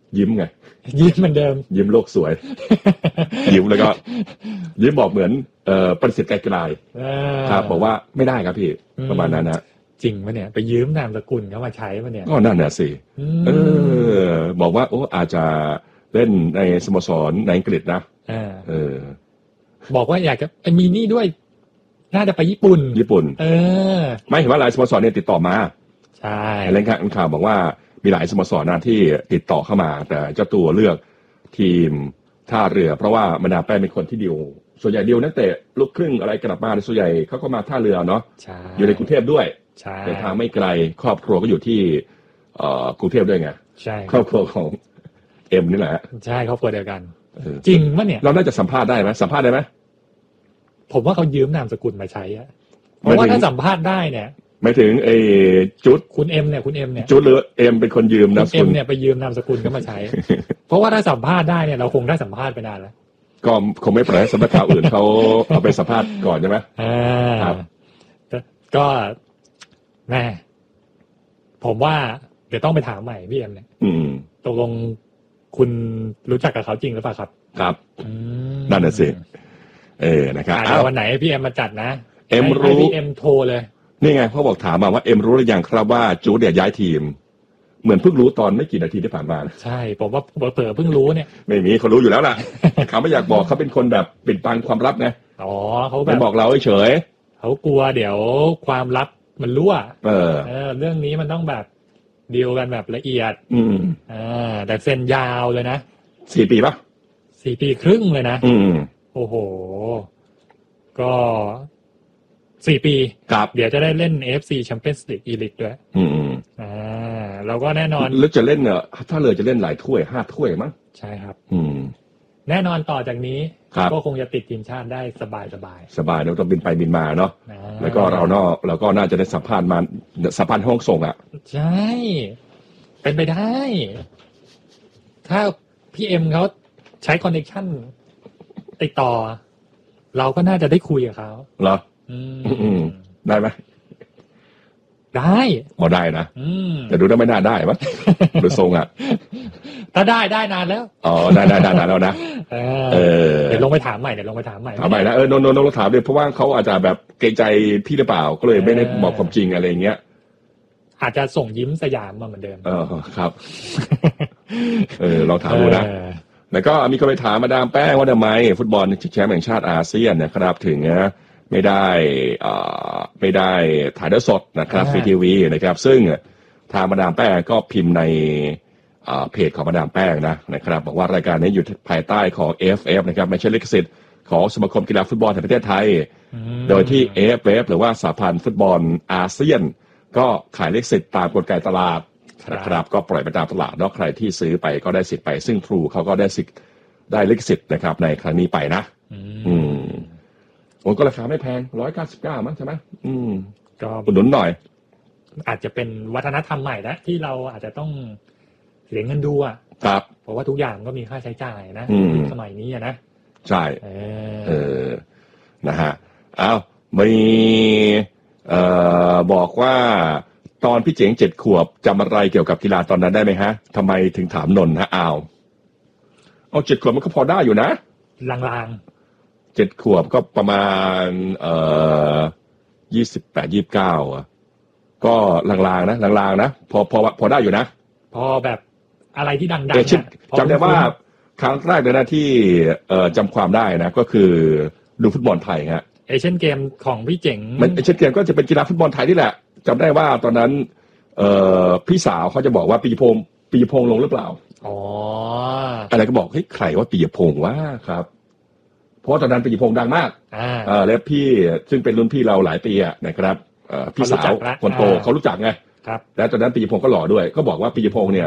ยิ้มไงยิ้มเหมือนเดิมยิ้มโลกสวยยิ้มแล้วก็ยิ้มบอกเหมือนประสิทธิ์ไกลๆครับบอกว่าไม่ได้ครับพี่ประมาณนั้นนะจริงปะเนี่ยไปยืมนามสกุลเขามาใช้ปะเนี่ยก็นั่นน่ะสิบอกว่าโอ้อาจจะเล่นในสโมสรในอังกฤษนะบอกว่าอยากจะมีนี่ด้วยน่าจะไปญี่ปุ่นไม่เห็นว่าหลายสโมสรเนี่ยติดต่อมาใช่รายงานข่าวบอกว่ามีหลายสโมสรนะที่ติดต่อเข้ามาแต่เจ้าตัวเลือกทีมท่าเรือเพราะว่ามาดามแป้งเป็นคนที่ดิวส่วนใหญ่ดิวนักเตะลูกครึ่งอะไรกลับมาส่วนใหญ่เขาก็มาท่าเรือเนาะอยู่ในกรุงเทพด้วยแต่ทางไม่ไกลครอบครัวก็อยู่ที่กรุงเทพด้วยไงใช่ครอบครัวของเอ็มนี่แหละใช่ครอบครัวเดียวกันจริงมั้ยเนี่ยเราน่าจะสัมภาษณ์ได้ไหมสัมภาษณ์ได้ไหมผมว่าเขายืมนามสกุลมาใช้อะเพราะว่าถ้าสัมภาษณ์ได้เนี่ยไม่ถึงจุดคุณเอ็มเนี่ยจุดหรือเอ็มเป็นคนยืมนามสกุลเอ็มเนี่ยไปยืมนามสกุลก็มาใช้เพราะว่าถ้าสัมภาษณ์ได้เนี่ยเราคงได้สัมภาษณ์ไปนานแล้วก็คงไม่ปล่อยให้สำนักข่าวอื่นเขาเอาไปสัมภาษณ์ก่อนใช่ไหมครับก็แม่ผมว่าเดี๋ยวต้องไปถามใหม่พี่เอ็มเนี่ยตกลงคุณรู้จักกับเขาจริงหรือเปล่าครับครับนั่นน่ะสินะครับวันไหนพี่เอ็มมาจัดนะเอ็มรู้พี่เอ็มโทรเลยนี่ไงเขาบอกถามมาว่าเอ็มรู้หรือยังครับว่าจูดเนี่ยย้ายทีมเหมือนเพิ่งรู้ตอนไม่กี่นาทีที่ผ่านมาใช่ผมว่าเผลอเพิ่งรู้เนี่ยไม่มีเขารู้อยู่แล้วล่ะเขาไม่อยากบอกเขาเป็นคนแบบปิดบังความลับไงเขาแบบบอกเราเฉยเขากลัวเดี๋ยวความลับมันรั่วเรื่องนี้มันต้องแบบดีลกันแบบละเอียดแต่เซ็นยาวเลยนะ 4 ปีป่ะ 4 ปีครึ่งเลยนะโอ้โหก็4 ปีเดี๋ยวจะได้เล่น AFC Champions League E-League ด้วยเราก็แน่นอนแล้วจะเล่นถ้าเลยจะเล่นหลายถ้วย5 ถ้วยมั้งใช่ครับแน่นอนต่อจากนี้ก็คงจะติดทีมชาติได้สบายเราต้องบินไปบินมาเนาะแล้วก็เราก็น่าจะได้สัมภาษณ์ห้องส่งอ่ะใช่เป็นไปได้ถ้าพี่เอ็มเขาใช้คอนเนคชั่นติดต่อเราก็น่าจะได้คุยกับเขาเหรอได้ไหมได้ได้นะแต่ดูแล้วไม่น่าได้มั้ยดูทรงอ่ะถ้าได้นานแล้วได้นานแล้วนะเดี๋ยวลงไปถามใหม่นะถามใหม่นะโนถามเลยเพราะว่าเขาอาจจะแบบเกรงใจพี่หรือเปล่าก็เลยไม่ได้บอกความจริงอะไรอย่างเงี้ยอาจจะส่งยิ้มสยามมาเหมือนเดิมครับลองถามดูนะแล้วก็มีคนไปถามมาดามแป้งว่าทำไมฟุตบอลแชมป์แห่งชาติอาเซียนนะครับถึงไม่ได้ถ่ายทอดสดนะครับฟรีทีวีนะครับซึ่งทางมาดามแป้งก็พิมพ์ในเพจของมาดามแป้งนะครับบอกว่ารายการนี้อยู่ภายใต้ของ AFF นะครับไม่ใช่ลิขสิทธิ์ของสมาคมกีฬาฟุตบอลแห่งประเทศไทยโดยที่ AFF หรือว่าสหพันธ์ฟุตบอลอาเซียนก็ขายลิขสิทธิ์ตามกลไกตลาดนะครับก็ปล่อยไปตามตลาดเนาะใครที่ซื้อไปก็ได้สิทธิ์ไปซึ่งทรูเขาก็ได้สิทธิ์ได้ลิขสิทธิ์นะครับในครั้งนี้ไปนะก็ราคาไม่แพง199มั้งใช่ไหมก็อุดหนุนหน่อยอาจจะเป็นวัฒนธรรมใหม่นะที่เราอาจจะต้องเสียเงินดูอ่ะครับเพราะว่าทุกอย่างก็มีค่าใช้จ่ายนะสมัยนี้นะใช่นะฮะมีบอกว่าตอนพี่เจ๋ง7 ขวบจำอะไรเกี่ยวกับกีฬาตอนนั้นได้ไหมฮะทำไมถึงถามนนท์ฮะ7 ขวบมันก็พอได้อยู่นะลาง 7 ขวบก็ประมาณ28-29ก็ลางๆนะพอได้อยู่นะพอแบบอะไรที่ดังๆจำได้ว่าครั้งแรกเลยนะที่จำความได้นะก็คือดูฟุตบอลไทยฮะเอเชียนเกมของพี่เจ๋งเอเชียนเกมก็จะเป็นกีฬาฟุตบอลไทยนี่แหละจำได้ว่าตอนนั้นพี่สาวเขาจะบอกว่าปียพงษ์ลงหรือเปล่าอะไรก็บอกเฮ้ยใครว่าปียพงษ์วะครับเพราะตอนนั้นปียพงษ์ดังมากแล้วพี่ซึ่งเป็นรุ่นพี่เราหลายปีนะครับพี่สาวคนโตเขารู้จักไงแล้วตอนนั้นปียพงษ์ก็หล่อด้วยก็บอกว่าปียพงษ์เนี่ย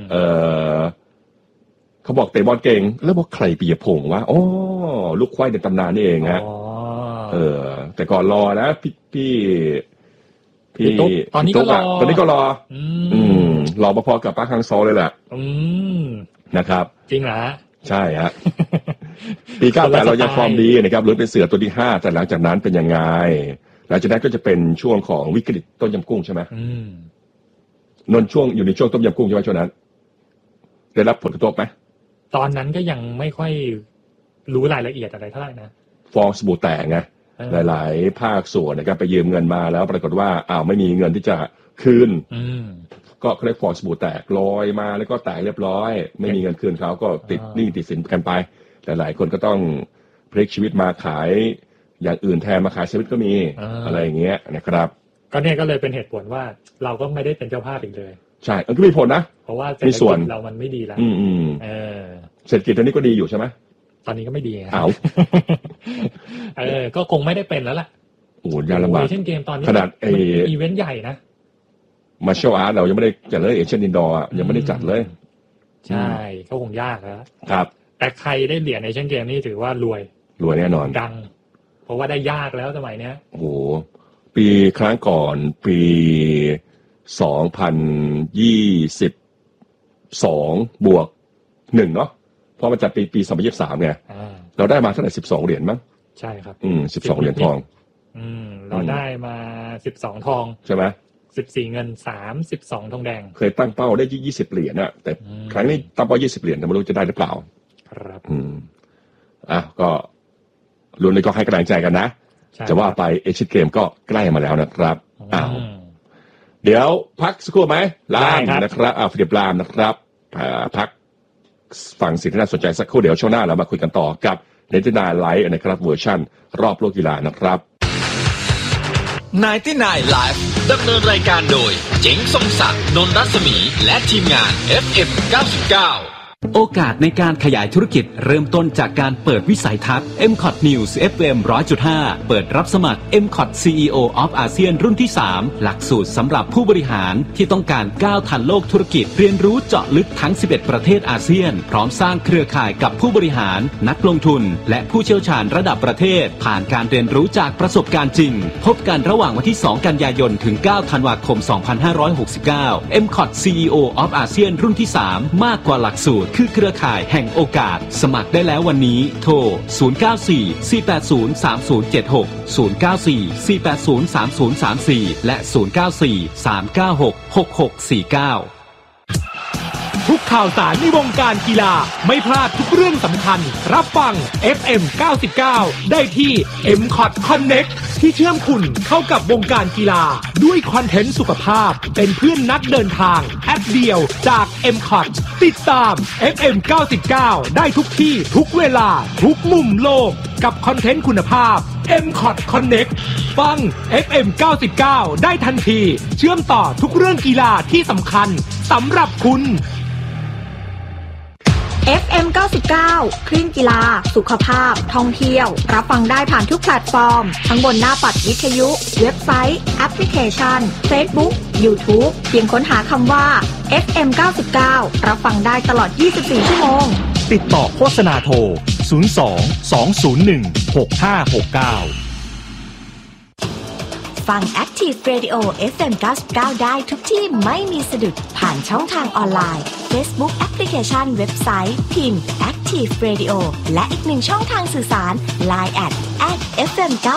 เขาบอกเตะบอลเก่งแล้วบอกใครปียพงษ์วะลูกควายในตำนานนี่เองฮะแต่ก่อนรอนะพี่ตอนนี้ก็รอรอพอๆกับป้าคังซอเลยแหละนะครับจริงเหรอใช่ฮะปี98เรายังฟอร์มดีนะครับลุ้นเป็นเสือตัวที่5แต่หลังจากนั้นเป็นยังไงหลังจากนั้นก็จะเป็นช่วงของวิกฤตต้มยำกุ้งใช่ไหมนนช่วงอยู่ในช่วงต้มยำกุ้งใช่ไหมช่วงนั้นได้รับผลกระทบไหมตอนนั้นก็ยังไม่ค่อยรู้รายละเอียดอะไรเท่าไหร่นะฟองสบู่แตกไงหลายๆภาคส่วนนะครับไปยืมเงินมาแล้วปรากฏว่าไม่มีเงินที่จะคืนก็เรียกฟองสบู่แตกลอยมาแล้วก็แตกเรียบร้อยไม่มีเงินคืนเขาก็ติดหนี้ติดสินกันไปหลายๆคนก็ต้องพลิกชีวิตมาขายอย่างอื่นแทนมาขายชีวิตก็มีอะไรอย่างเงี้ยนะครับก็เนี่ยก็เลยเป็นเหตุผลว่าเราก็ไม่ได้เป็นเจ้าภาพอีกเลยใช่มันก็มีผลนะเพราะว่าเศรษฐกิจเรามันไม่ดีแล้วเศรษฐกิจตอนนี้ก็ดีอยู่ใช่ไหมตอนนี้ก็ไม่ดีครับก็คงไม่ได้เป็นแล้วล่ะโอ้ยากลำบากเช่นเกมตอนนี้ขนาดอีเวนต์ใหญ่นะมาร์ชัลอาร์ตเรายังไม่ได้จัดเลยเอเชียนอินดอร์ยังไม่ได้จัดเลยใช่ก็คงยากแล้วครับแต่ใครได้เหรียญในเช่นเกมนี่ถือว่ารวยแน่นอนดังเพราะว่าได้ยากแล้วสมัยเนี้ยโอ้โหปีครั้งก่อนปี2022 บวก 1เนาะเพราะมันจัดปี2023ไงเราได้มาเท่าไหร่12เหรียญมั้งใช่ครับ 12เหรียญทองเราได้มา12ทองใช่ไหม 14เงิน32ทองแดงเคยตั้งเป้าได้20เหรียญน่ะแต่ครั้งนี้ตั้งเป้า20เหรียญแต่ไม่รู้จะได้หรือเปล่าครับก็ลุ้นเลยก็ให้กำลังใจกันนะจะว่าไปเอเชียนเกมก็ใกล้มาแล้วนะครับเดี๋ยวพักสักครู่ไหมลามนะครับฟิลิปลามนะครับพักฟังสิ่งที่น่าสนใจสักครู่เดี๋ยวช่วงหน้าเรามาคุยกันต่อกับเนตินาไลฟ์นะครับเวอร์ชั่นรอบโลกกีฬานะครับ 99 Live ดำเนินรายการโดยเจ๋งทรงศักดิ์นนท์รัศมีและทีมงาน FM 99 โอกาสในการขยายธุรกิจเริ่มต้นจากการเปิดวิสัยทัศน์ MCOT News FM 100.5 เปิดรับสมัคร MCOT CEO of ASEAN รุ่นที่ 3 หลักสูตรสำหรับผู้บริหารที่ต้องการก้าวทันโลกธุรกิจเรียนรู้เจาะลึกทั้ง 11 ประเทศอาเซียนพร้อมสร้างเครือข่ายกับผู้บริหารนักลงทุนและผู้เชี่ยวชาญระดับประเทศผ่านการเรียนรู้จากประสบการณ์จริงพบกันระหว่างวันที่ 2 กันยายนถึง 9 ธันวาคม 2569 MCOT CEO of ASEAN รุ่นที่ 3 มากกว่าหลักสูตรคือเครือข่ายแห่งโอกาสสมัครได้แล้ววันนี้โทร0944803076 0944803034และ0943966649 ทุกข่าวสารในวงการกีฬาไม่พลาดทุกเรื่องสำคัญรับฟัง FM 99ได้ที่ MCOT Connect ที่เชื่อมคุณเข้ากับวงการกีฬาด้วยคอนเทนต์สุขภาพเป็นเพื่อนนักเดินทางแอปเดียวจาก MCOT ติดตาม FM 99ได้ทุกที่ทุกเวลาทุกมุมโลกกับคอนเทนต์คุณภาพ MCOT Connect ฟัง FM 99ได้ทันทีเชื่อมต่อทุกเรื่องกีฬาที่สำคัญสำหรับคุณ FM 99คลื่นกีฬาสุขภาพท่องเที่ยวรับฟังได้ผ่านทุกแพลตฟอร์มทั้งบนหน้าปัดวิทยุเว็บไซต์แอปพลิเคชัน Facebook YouTube เพียงค้นหาคำว่า FM 99รับฟังได้ตลอด24ชั่วโมงติดต่อโฆษณาโทร02 201 6569 ฟัง Active Radio FM 99ได้ทุกที่ไม่มีสะดุดผ่านช่องทางออนไลน์ Facebook แอปพลิเคชันเว็บไซต์พิมพ์ Active Radio และอีกหนึ่งช่องทางสื่อสาร Line @FM 99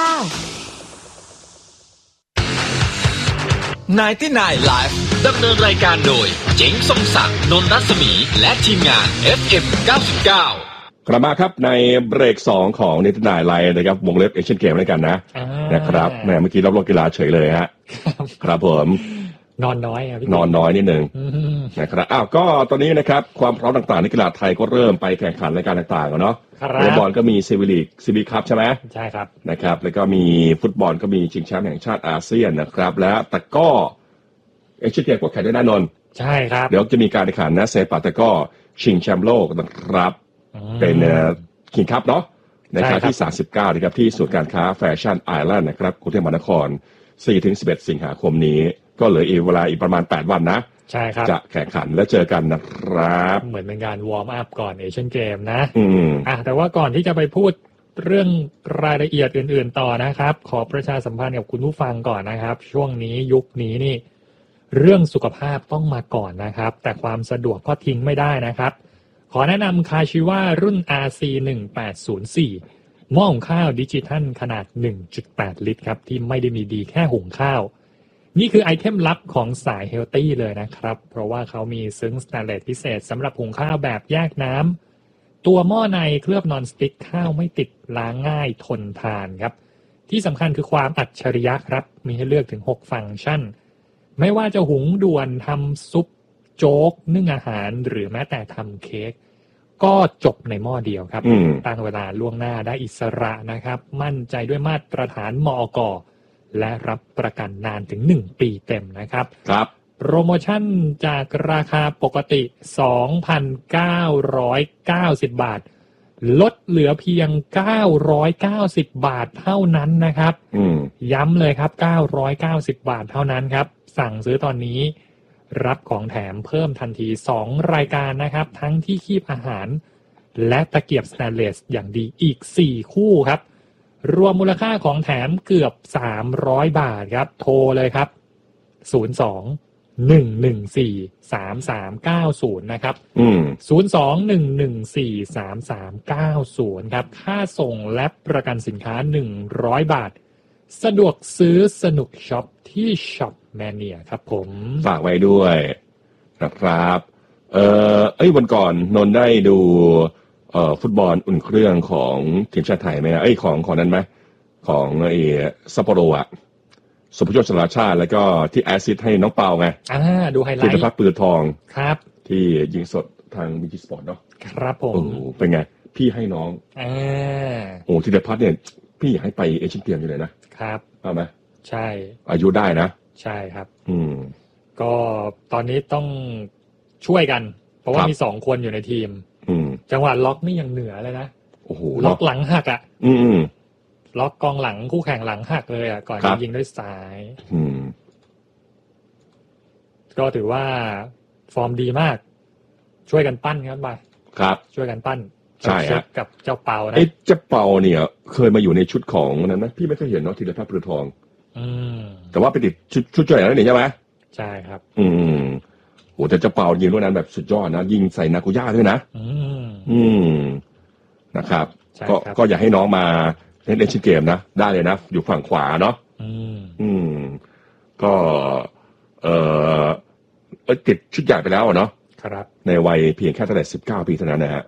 99 Live ดำเนินรายการโดยเจ๋งทรงศักดิ์นนท์รัศมีและทีมงาน FM 99 กลับมาครับในเบรก2ของนิตินายไลน์นะครับวงเล็บเอเชียนเกมด้วยกันนะครับแหมเมื่อกี้รับโลกกีฬาเฉยเลยฮะครับผมนอนน้อยครับนอนน้อยนิดนึงนะครับก็ตอนนี้นะครับความพร้อมต่างๆในกีฬาไทยก็เริ่มไปแข่งขันรายการต่างๆเนาะวอลเลย์บอลก็มีซีวิลีกซีบีคัพใช่ไหมใช่ครับนะครับแล้วก็มีฟุตบอลก็มีชิงแชมป์แห่งชาติอาเซียนนะครับและตะก้อเอเชียนเกมก็แข่งได้แน่นอนใช่ครับเดี๋ยวจะมีการแข่งขันนะเซปัตตะก้อชิงแชมป์โลกนะครับเป็นคิงคัพเนาะในครั้งที่39นะครับที่ศูนย์การค้าแฟชั่นไอแลนด์นะครับกรุงเทพมหานคร 4-11 สิงหาคมนี้ก็เหลืออีกเวลาอีกประมาณ8วันนะใช่ครับจะแข่งขันและเจอกันนะครับเหมือนเป็นการวอร์มอัพก่อนเอเชียนเกมนะแต่ว่าก่อนที่จะไปพูดเรื่องรายละเอียดอื่นๆต่อนะครับขอประชาสัมพันธ์กับคุณผู้ฟังก่อนนะครับช่วงนี้ยุคนี้นี่เรื่องสุขภาพต้องมาก่อนนะครับแต่ความสะดวกก็ทิ้งไม่ได้นะครับขอแนะนำคาชิว่ารุ่น RC1804 หม้อหุงข้าวดิจิทัลขนาด 1.8 ลิตรครับที่ไม่ได้มีดีแค่หุงข้าวนี่คือไอเทมลับของสายเฮลตี้เลยนะครับเพราะว่าเขามีซึ้งสแตนเลสพิเศษสำหรับหุงข้าวแบบแยกน้ำตัวหม้อในเคลือบนอนสติ๊กข้าวไม่ติดล้างง่ายทนทานครับที่สำคัญคือความอัจฉริยะครับมีให้เลือกถึง6ฟังก์ชันไม่ว่าจะหุงด่วนทำซุปโจ๊กนึ่งอาหารหรือแม้แต่ทำเค้กก็จบในหม้อเดียวครับตั้งเวลาล่วงหน้าได้อิสระนะครับมั่นใจด้วยมาตรฐานมอก.และรับประกันนานถึง1 ปีเต็มนะครับครับโปรโมชั่นจากราคาปกติ 2,990 บาทลดเหลือเพียง990 บาทเท่านั้นนะครับย้ำเลยครับ990 บาทเท่านั้นครับสั่งซื้อตอนนี้รับของแถมเพิ่มทันที2รายการนะครับทั้งที่คีบอาหารและตะเกียบสแตนเลสอย่างดีอีก4คู่ครับรวมมูลค่าของแถมเกือบ300 บาทครับโทรเลยครับ02-114-3390นะครับ02-114-3390ครับค่าส่งและประกันสินค้า100 บาทสะดวกซื้อสนุกช็อปที่ช็อปแมเนียครับผมฝากไว้ด้วยนะครับวันก่อนนนได้ดูฟุตบอลอุ่นเครื่องของทีมชาติไทยไหมของนั้นไหมของซัปโปโรอะสุภโชคชลาชาติแล้วก็ที่แอสซิสต์ให้น้องเปาไงดูไฮไลท์ธีรพัฒน์ปืนทองครับที่ยิงสดทางBG Sport เนาะครับผมเป็นไงพี่ให้น้องธีรพัฒน์เนี่ยพี่อยากให้ไปเอเชียนเกมอยู่เลยนะครับเอาไหมใช่อายุได้นะใช่ครับก็ตอนนี้ต้องช่วยกันเพราะว่ามี2 คนอยู่ในทีมจังหวะล็อกนี่ยังเหนือเลยนะโอ้โหล็อกหลังหักอ่ะล็อกกองหลังคู่แข่งหลังหักเลยอ่ะก่อนจะยิงด้วยซ้ายก็ถือว่าฟอร์มดีมากช่วยกันปั้นครับบ่ายครับช่วยกันปั้นใช่ครับกับเจ้าเปานะเจ้าเปาเนี่ยเคยมาอยู่ในชุดของนั้นนะพี่ไม่เคยเห็นเนาะธีรพัฒน์ปืนทองแต่ว่าไปติดชุดช่วยแล้วนี่ใช่ไหมใช่ครับโหแต่เจ้าเปายิงลูกนั้นแบบสุดยอดนะยิงใส่นากุย่าด้วยนะนะครับก็อยากให้น้องมาเล่นเอเชียนเกมนะได้เลยนะอยู่ฝั่งขวาเนาะก็ติดชุดใหญ่ไปแล้วเนาะครับในวัยเพียงแค่ตั้งแต่19 ปีเท่านั้นนะฮะ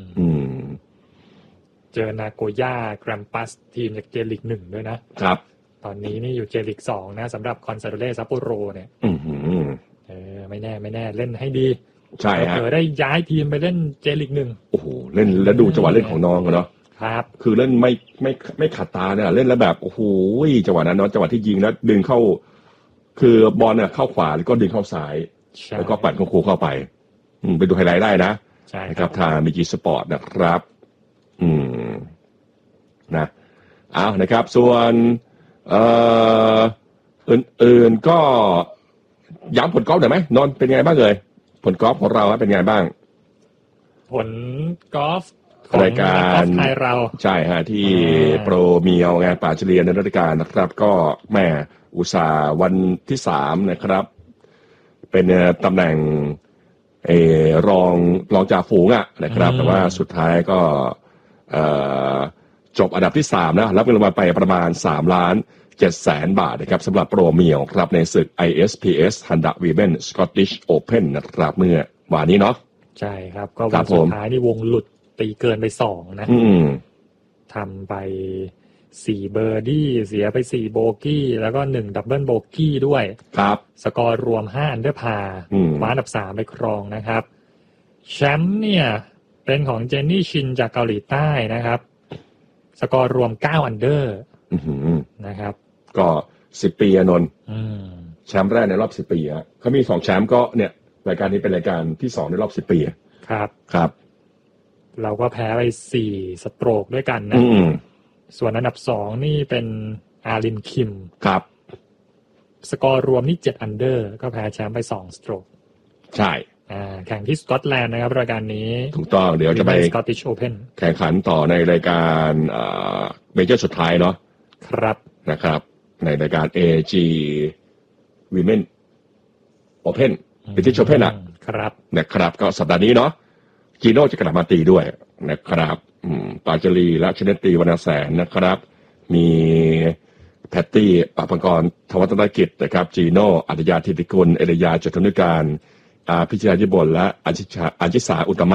เจอนาโกย่าแกรมปัสทีมจากเจลีก1ด้วยนะครับตอนนี้นี่อยู่เจลีก2นะสำหรับคอนซาโดเล่ซัปโปโรเนี่ยไม่แน่เล่นให้ดีใช่ฮะได้ย้ายทีมไปเล่นเจลีก1 โอ้โหเล่นแล้วดูจังหวะเล่นของน้องเนาะครับคือเล่นไม่ขาดตาเนี่ยเล่นแล้วแบบโอ้โหจังหวะนั้นเนาะจังหวะที่ยิงแล้วดึงเข้าคือบอลเนี่ยเข้าขวาแล้วก็ดึงเข้าซ้ายแล้วก็ปัดโค้งเข้าไปไปดูไฮไลท์ได้นะใช่ครับทางBG Sport นะครับนะเอานะครับส่วนอื่นๆก็ย้ำผลกอล์ฟหน่อยไหมนนท์เป็นไงบ้างเลยผลกอล์ฟของเราเป็นไงบ้างผลกอล์ฟของรายการไทยเราใช่ฮะที่โปรเมียวไงป่าเฉลียในรายการนะครับก็แม่อุตสาห์วันที่3นะครับเป็นตำแหน่งรองจ่าฝูงนะครับแต่ว่าสุดท้ายก็จบอันดับที่3นะรับเงินรางวัลไปประมาณ3,700,000 บาทนะครับสำหรับโปรเมียวครับในศึก ISPS Honda Women Scottish Open นะครับเมื่อวานนี้เนาะใช่ครับก็วันสุดท้ายนี่วงหลุดตีเกินไป2นะทำไป4เบอร์ดี้เสียไป4โบกี้แล้วก็1ดับเบิลโบกี้ด้วยครับสกอร์รวม5อันเดอร์พาร์คว้าอันดับ3ไปครองนะครับแชมป์เนี่ยเป็นของเจนนี่ชินจากเกาหลีใต้นะครับสกอร์รวม9อันเดอร์นะครับก็10 ปีนนท์แชมป์แรกในรอบ10 ปีเขามี2แชมป์ก็เนี่ยรายการนี้เป็นรายการที่2ในรอบ10 ปีครับครับเราก็แพ้ไป4สโตรกด้วยกันนะส่วนอันดับ2นี่เป็นอารินคิมครับสกอร์รวมนี่7อันเดอร์ก็แพ้แชมป์ไป2สโตรกใช่แข่งที่สกอตแลนด์นะครับรายการนี้ถูกต้องเดี๋ยวจะไป Scottish Open แข่งขันต่อในรายการเมเจอร์สุดท้ายเนาะครับนะครับในรายการ AG Women Open เป็นที่ Open ครับนะครับก็สัปดาห์นี้เนาะจีโน่จะกลับมาตีด้วยนะครับปาจารีและชเนตตีวรรณแสนนะครับมีแพตตี้ปภกรธวัฒนกิจนะครับจีโน่อัจฉริยะธิติกุลเอริยาจตุนุการพิชญาธิบลและอัญชิสาอุตตมะ